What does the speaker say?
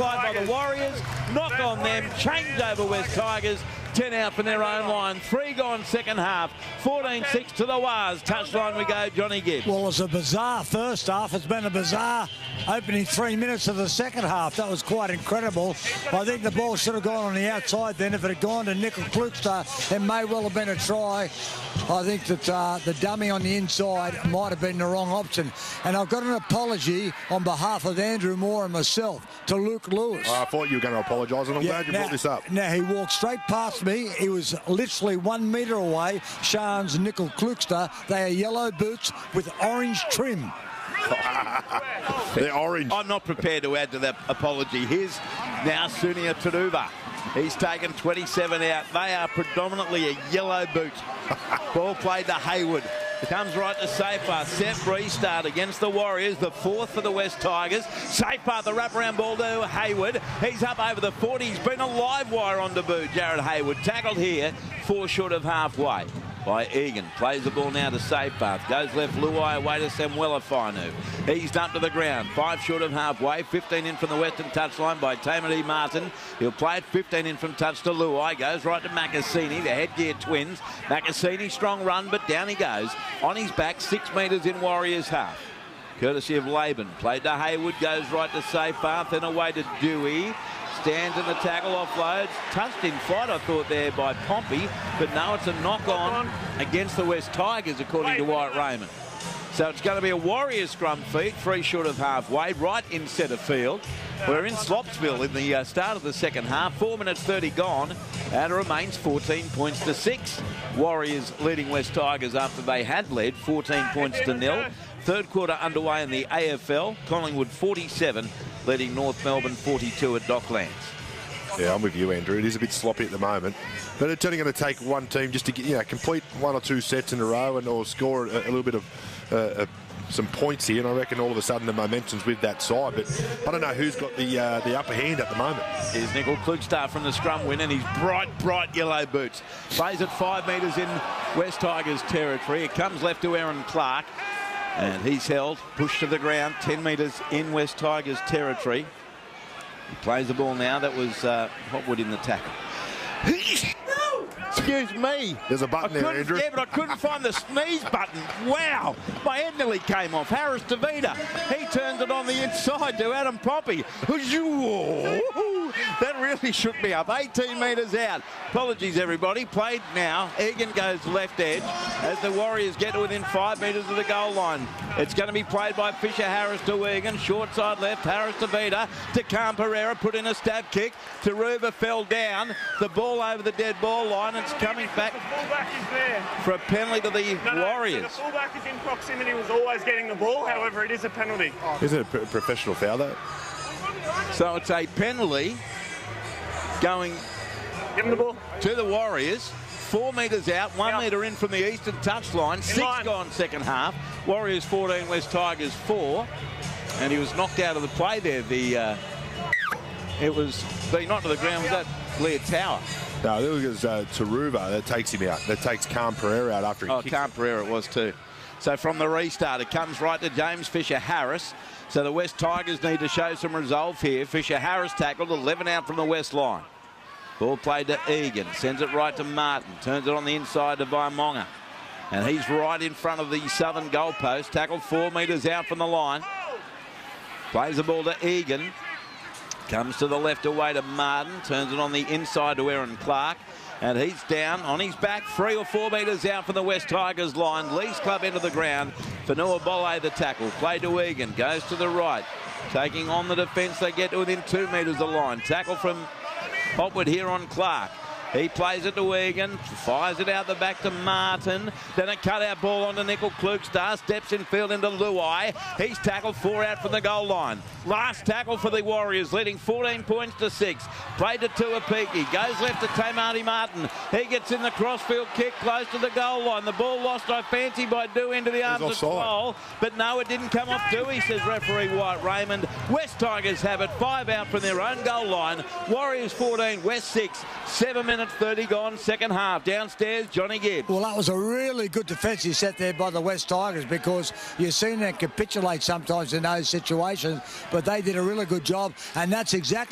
applied by the Warriors. Knock on them. Change over West Tigers. 10 out from their own line. 3 gone second half. 14-6 to the Wars. Touchline we go, Johnny Gibbs. Well, it's a bizarre first half. It's been a bizarre opening 3 minutes of the second half. That was quite incredible. I think the ball should have gone on the outside then. If it had gone to Nickel Klukstad, it may well have been a try. I think that the dummy on the inside might have been the wrong option. And I've got an apology on behalf of Andrew Moore and myself to Luke Lewis. I thought you were going to apologise, and I'm glad you brought this up. Now, he walked straight past me. He was literally 1 metre away. Sean's Nickel Klukstad. They are yellow boots with orange trim. They're orange. I'm not prepared to add to that apology. Here's now Sunia Turuva. He's taken 27 out. They are predominantly a yellow boot. Ball played to Hayward. It comes right to Safar. Set restart against the Warriors. The fourth for the West Tigers. Safar, the wraparound ball to Hayward. He's up over the 40. He's been a live wire on debut, Jared Hayward. Tackled here, 4 short of halfway by Egan. Plays the ball now to Safar. Goes left, Luai away to Samuela Fainu. He's dumped to the ground. 5 short of halfway. 15 in from the western touchline by Tamati Martin. He'll play it 15 in from touch to Luai. Goes right to Makasini, the headgear twins. Makasini, strong run, but down he goes. On his back, 6 metres in Warriors half. Courtesy of Laban. Played to Hayward, goes right to Safar, then away to Dewey. Stands in the tackle, offloads. Touched in flight, I thought, there by Pompey. But no, it's a knock-on against the West Tigers, according to Wyatt Raymond. So it's going to be a Warriors scrum feed, 3 short of halfway, right in centre field. We're in Slopsville in the start of the second half. 4 minutes 30 gone, and it remains 14 points to 6. Warriors leading West Tigers after they had led 14 points to 0. Third quarter underway in the AFL. Collingwood 47, leading North Melbourne 42 at Docklands. Yeah, I'm with you, Andrew. It is a bit sloppy at the moment, but it's only going to take one team just to get, complete 1 or 2 sets in a row or score a little bit of some points here, and I reckon all of a sudden the momentum's with that side. But I don't know who's got the upper hand at the moment. Here's Nickel Klukstad from the scrum win, and his bright yellow boots. Plays at 5 metres in West Tigers territory. It comes left to Aaron Clark, and he's held, pushed to the ground, 10 metres in West Tigers territory. He plays the ball now. That was Hopwood in the tackle. Excuse me. There's a button there, Andrew. Yeah, but I couldn't find the sneeze button. Wow. My head nearly came off. Harris DeVita. He turns it on the inside to Adam Pompey. That really shook me up. 18 metres out. Apologies, everybody. Played now. Egan goes left edge as the Warriors get to within 5 metres of the goal line. It's going to be played by Fisher Harris to Egan. Short side left. Harris DeVita to Khan Pereira. Put in a stab kick. Taruba fell down. The ball over the dead ball line. It's coming back. The fullback is there for a penalty to the Warriors. So the fullback is in proximity, was always getting the ball. However, it is a penalty. Isn't it a professional foul, though? So it's a penalty going Give him the ball to the Warriors. 4 metres out, 1 metre in from the eastern touchline. 6 gone second half. Warriors 14, West Tigers 4. And he was knocked out of the play there. It was not to the ground. Was that Leah Tower? No, it was Taruva that takes him out. That takes Khan Pereira out after he kicks Khan Pereira it was too. So from the restart, it comes right to James Fisher-Harris. So the West Tigers need to show some resolve here. Fisher-Harris tackled, 11 out from the west line. Ball played to Egan, sends it right to Martin, turns it on the inside to Vaimonga. And he's right in front of the southern goalpost, tackled 4 metres out from the line. Plays the ball to Egan. Comes to the left away to Martin, turns it on the inside to Aaron Clark, and he's down on his back 3 or 4 metres out from the West Tigers line. Lee's club into the ground. Fanua Bolle the tackle, play to Egan, goes to the right, taking on the defence. They get to within 2 metres of the line. Tackle from Hopwood here on Clark. He plays it to Egan, fires it out the back to Martin. Then a cut-out ball onto Nickel Klukstad. Steps in field into Luai. He's tackled 4 out from the goal line. Last tackle for the Warriors, leading 14 points to 6. Played to Tuapiki. Goes left to Tamati Martin. He gets in the crossfield kick close to the goal line. The ball lost, I fancy, by Dewey into the arms of Cole. But no, it didn't come off Dewey, says referee Wyatt Raymond. West Tigers have it. 5 out from their own goal line. Warriors 14, West 6. 7 minutes 30 gone, second half. Downstairs, Johnny Gibbs. Well, that was a really good defensive set there by the West Tigers, because you've seen them capitulate sometimes in those situations, but they did a really good job, and that's exactly